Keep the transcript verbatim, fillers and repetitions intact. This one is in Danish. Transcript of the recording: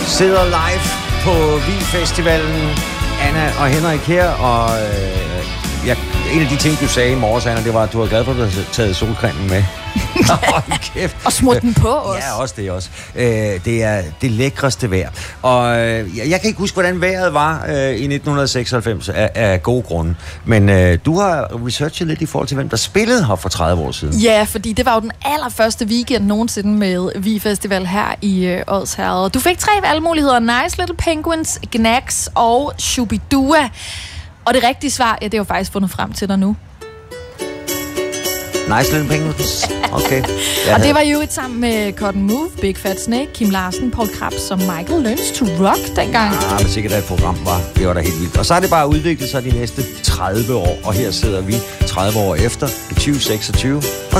sidder live på Vig-festivalen. Anna og Henrik her, og øh, jeg, en af de ting, du sagde i morges, Anna, det var, at du var glad for, at du havde taget solcremen med. Hold kæft. Og smurt den på også. Ja, også det også. Øh, det er det lækreste vejr. Og øh, jeg, jeg kan ikke huske, hvordan vejret var øh, i nitten seksoghalvfems af, af gode grunde. Men øh, du har researchet lidt i forhold til, hvem der spillede her for tredive år siden. Ja, fordi det var jo den allerførste weekend nogensinde med Vig Festival her i øh, Odsherred. Du fik tre valgmuligheder. Nice Little Penguins, Gnags og Shubidua. Og det rigtige svar, ja, det er jo faktisk fundet frem til dig nu. Nice Little Penguins. Okay. Og det var jo et sammen med Cotton Move, Big Fat Snake, Kim Larsen, Paul Krebs og Michael Learns to Rock dengang. Ja, men sikkert at et program var. Det var da helt vildt. Og så har det bare udviklet sig de næste tredive år. Og her sidder vi tredive år efter i tyve seksogtyve.